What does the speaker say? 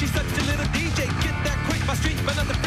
She's such a little DJ, get that quick, my street, but not the